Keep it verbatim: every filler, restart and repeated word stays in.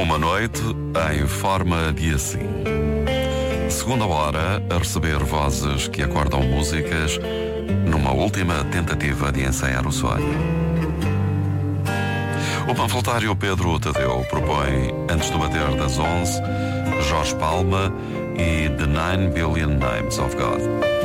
Uma noite em forma de assim. Segunda hora a receber vozes que acordam músicas numa última tentativa de ensaiar o sonho. O panfletário Pedro Tadeu propõe, antes do bater das onze, Jorge Palma e The Nine Billion Names of God.